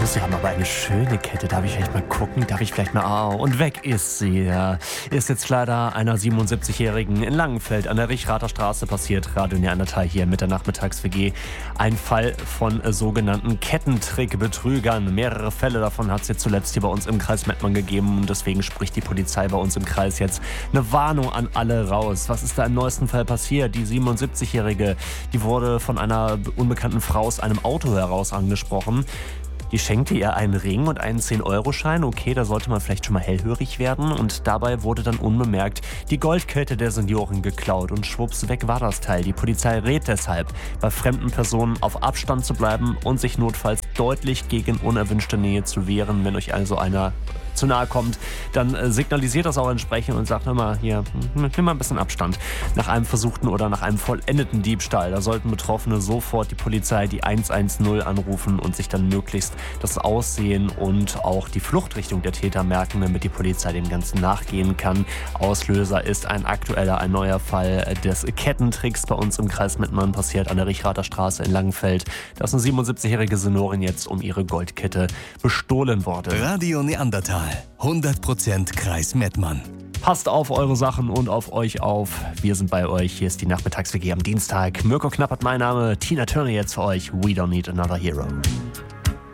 Sie haben aber eine schöne Kette. Darf ich vielleicht mal gucken? Darf ich vielleicht mal... Oh, und weg ist sie. Ja. Ist jetzt leider einer 77-Jährigen in Langenfeld an der Richrather Straße passiert. Radio Neandertal hier mit der Nachmittags-WG. Ein Fall von sogenannten Kettentrick-Betrügern. Mehrere Fälle davon hat es jetzt zuletzt hier bei uns im Kreis Mettmann gegeben. Und deswegen spricht die Polizei bei uns im Kreis jetzt eine Warnung an alle raus. Was ist da im neuesten Fall passiert? Die 77-Jährige, die wurde von einer unbekannten Frau aus einem Auto heraus angesprochen. Die schenkte ihr einen Ring und einen 10-Euro-Schein. Okay, da sollte man vielleicht schon mal hellhörig werden. Und dabei wurde dann unbemerkt die Goldkette der Seniorin geklaut. Und schwupps, weg war das Teil. Die Polizei rät deshalb, bei fremden Personen auf Abstand zu bleiben und sich notfalls deutlich gegen unerwünschte Nähe zu wehren. Wenn euch also einer zu nahe kommt, dann signalisiert das auch entsprechend und sagt, hör mal, hier, nimm mal ein bisschen Abstand. Nach einem versuchten oder nach einem vollendeten Diebstahl, da sollten Betroffene sofort die Polizei, die 110 anrufen und sich dann möglichst das Aussehen und auch die Fluchtrichtung der Täter merken, damit die Polizei dem Ganzen nachgehen kann. Auslöser ist ein neuer Fall des Kettentricks bei uns im Kreis Mettmann, passiert an der Richrather Straße in Langenfeld. Da ist eine 77-jährige Seniorin jetzt um ihre Goldkette bestohlen worden. Radio Neandertal, 100% Kreis Mettmann. Passt auf eure Sachen und auf euch auf. Wir sind bei euch. Hier ist die Nachmittags-WG am Dienstag. Mirko Knappert mein Name. Tina Turner jetzt für euch. We don't need another hero.